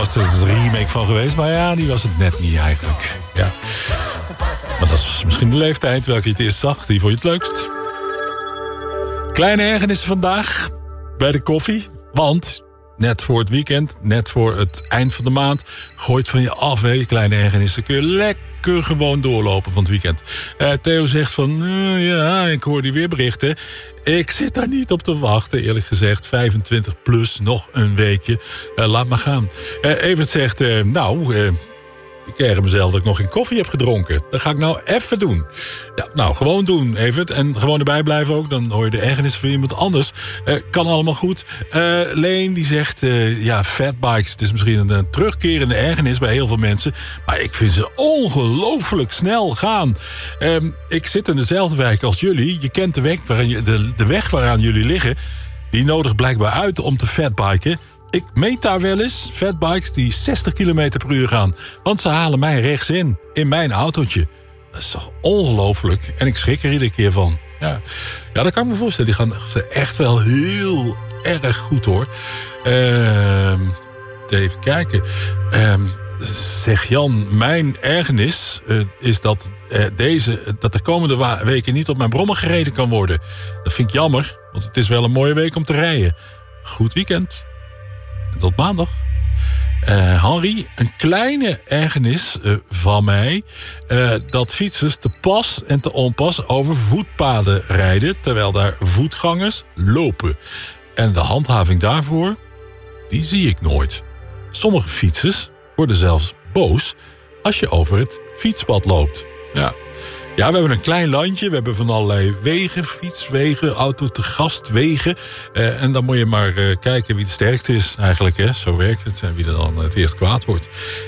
was er een remake van geweest, maar ja, die was het net niet eigenlijk. Ja. Maar dat is misschien de leeftijd welke je het eerst zag, die vond je het leukst. Kleine ergernissen vandaag bij de koffie, want net voor het weekend, net voor het eind van de maand, gooit van je af, hè, kleine ergernissen. Kun je lekker gewoon doorlopen van het weekend. Theo zegt van, ja, ik hoor die weerberichten. Ik zit daar niet op te wachten, eerlijk gezegd. 25 plus, nog een weekje. Laat maar gaan. Evert zegt, ik erger mezelf dat ik nog geen koffie heb gedronken. Dat ga ik nou even doen. Ja, nou, gewoon doen, Evert. En gewoon erbij blijven ook. Dan hoor je de ergernis van iemand anders. Kan allemaal goed. Leen die zegt, fatbikes. Het is misschien een terugkerende ergernis bij heel veel mensen. Maar ik vind ze ongelooflijk snel gaan. Ik zit in dezelfde wijk als jullie. Je kent de weg waaraan jullie liggen. Die nodigt blijkbaar uit om te fatbiken. Ik meet daar wel eens fatbikes die 60 km per uur gaan. Want ze halen mij rechts in mijn autootje. Dat is toch ongelooflijk. En ik schrik er iedere keer van. Ja, dat kan ik me voorstellen. Die gaan echt wel heel erg goed, hoor. Even kijken. Zegt Jan, mijn ergernis is dat de komende weken niet op mijn brommer gereden kan worden. Dat vind ik jammer, want het is wel een mooie week om te rijden. Goed weekend. Tot maandag. Henry, een kleine ergernis van mij. Dat fietsers te pas en te onpas over voetpaden rijden, terwijl daar voetgangers lopen. En de handhaving daarvoor, die zie ik nooit. Sommige fietsers worden zelfs boos als je over het fietspad loopt. Ja, we hebben een klein landje. We hebben van allerlei wegen, fietswegen, auto-te-gastwegen. En dan moet je maar kijken wie de sterkste is eigenlijk. Hè? Zo werkt het. En wie er dan het eerst kwaad wordt.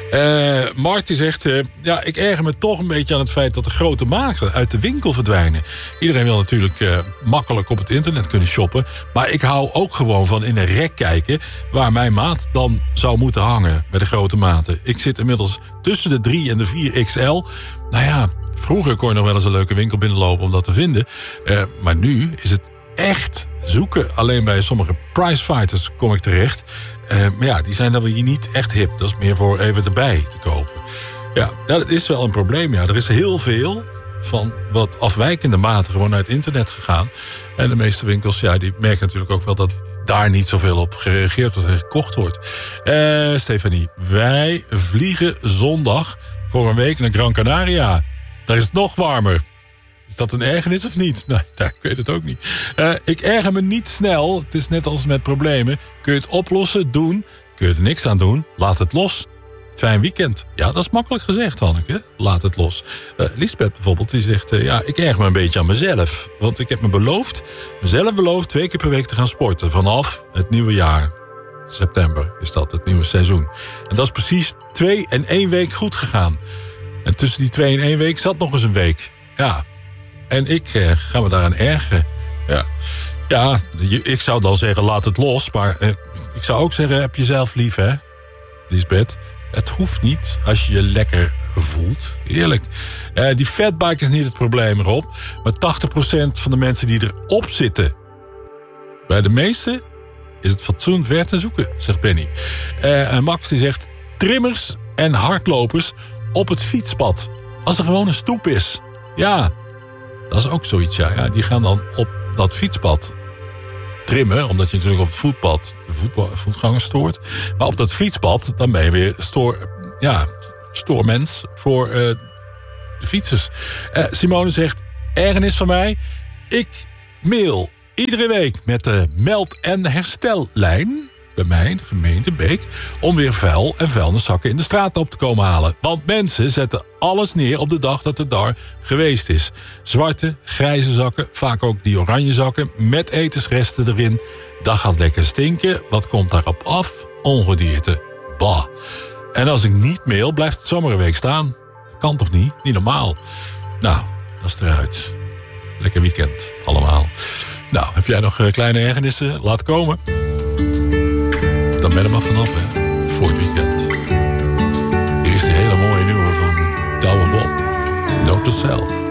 Mart die zegt, ik erger me toch een beetje aan het feit dat de grote merken uit de winkel verdwijnen. Iedereen wil natuurlijk makkelijk op het internet kunnen shoppen. Maar ik hou ook gewoon van in een rek kijken waar mijn maat dan zou moeten hangen bij de grote maten. Ik zit inmiddels tussen de 3 en de 4 XL. Nou ja, vroeger kon je nog wel eens een leuke winkel binnenlopen om dat te vinden. Maar nu is het echt zoeken. Alleen bij sommige pricefighters kom ik terecht. Maar ja, die zijn dan weer niet echt hip. Dat is meer voor even erbij te kopen. Ja, dat is wel een probleem. Ja. Er is heel veel van wat afwijkende maten gewoon uit internet gegaan. En de meeste winkels, die merken natuurlijk ook wel dat daar niet zoveel op gereageerd wordt en gekocht wordt. Stefanie, wij vliegen zondag voor een week naar Gran Canaria. Daar is het nog warmer. Is dat een ergernis of niet? Nou, ik weet het ook niet. Ik erger me niet snel. Het is net als met problemen. Kun je het oplossen, doen. Kun je er niks aan doen, laat het los. Fijn weekend. Ja, dat is makkelijk gezegd, Hanneke. Laat het los. Lisbeth bijvoorbeeld, die zegt, ik erger me een beetje aan mezelf. Want ik heb mezelf beloofd 2 keer per week te gaan sporten. Vanaf het nieuwe jaar. September is dat, het nieuwe seizoen. En dat is precies 2 en 1 week goed gegaan. En tussen die 2 en 1 week zat nog eens een week. Ja. En ik ga me daaraan ergeren. Ja, ik zou dan zeggen, laat het los. Maar ik zou ook zeggen, heb jezelf lief, hè, Lisbeth. Het hoeft niet als je je lekker voelt. Eerlijk. Die fatbike is niet het probleem erop. Maar 80% van de mensen die erop zitten, bij de meeste is het fatsoen ver te zoeken, zegt Benny. En Max die zegt, trimmers en hardlopers op het fietspad. Als er gewoon een stoep is. Ja, dat is ook zoiets, ja. Die gaan dan op dat fietspad trimmen, omdat je natuurlijk op het voetpad de voetgangers stoort. Maar op dat fietspad, dan ben je weer stoormens voor de fietsers. Simone zegt, ergernis van mij. Ik mail iedere week met de meld- en herstellijn bij mij, de gemeente Beek, om weer vuil en vuilniszakken in de straat op te komen halen. Want mensen zetten alles neer op de dag dat het daar geweest is. Zwarte, grijze zakken, vaak ook die oranje zakken, met etensresten erin. Dat gaat lekker stinken. Wat komt daarop af? Ongedierte. Bah. En als ik niet mail, blijft het zomaar een week staan. Kan toch niet? Niet normaal. Nou, dat is eruit. Lekker weekend, allemaal. Nou, heb jij nog kleine ergernissen? Laat komen. Dan ben je er maar vanaf, hè. Voor het weekend. Hier is die hele mooie nieuwe van Douwe Bob. Note to self.